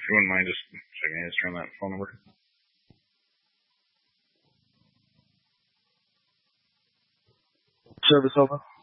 you wouldn't mind just checking the history on that phone number. Service over.